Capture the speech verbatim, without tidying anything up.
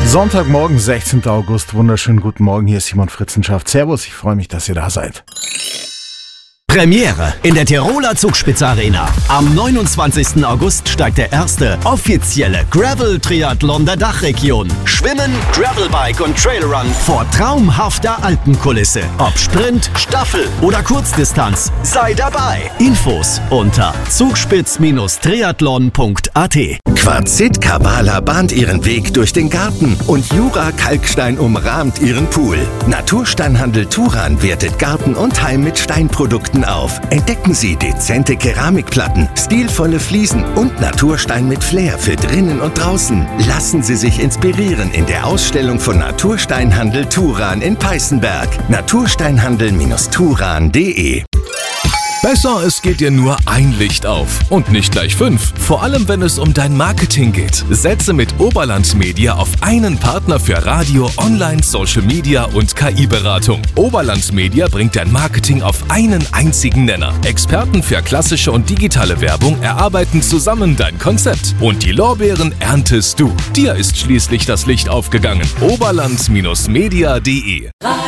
Sonntagmorgen, sechzehnten August. Wunderschönen guten Morgen. Hier ist Simon Fritzenschaft. Servus, ich freue mich, dass ihr da seid. Premiere in der Tiroler Zugspitze Arena. Am neunundzwanzigsten August steigt der erste offizielle Gravel-Triathlon der Dachregion. Schwimmen, Gravelbike und Trailrun vor traumhafter Alpenkulisse. Ob Sprint, Staffel oder Kurzdistanz, sei dabei. Infos unter zugspitz triathlon punkt a t. Quarzit Kavala bahnt ihren Weg durch den Garten und Jura Kalkstein umrahmt ihren Pool. Natursteinhandel Turan wertet Garten und Heim mit Steinprodukten auf. Entdecken Sie dezente Keramikplatten, stilvolle Fliesen und Naturstein mit Flair für drinnen und draußen. Lassen Sie sich inspirieren in der Ausstellung von Natursteinhandel Turan in Peißenberg. natursteinhandel Turan punkt de. Besser, es geht dir nur ein Licht auf und nicht gleich fünf. Vor allem, wenn es um dein Marketing geht. Setze mit Oberland Media auf einen Partner für Radio, Online, Social Media und K I-Beratung. Oberland Media bringt dein Marketing auf einen einzigen Nenner. Experten für klassische und digitale Werbung erarbeiten zusammen dein Konzept. Und die Lorbeeren erntest du. Dir ist schließlich das Licht aufgegangen. Oberland Media punkt de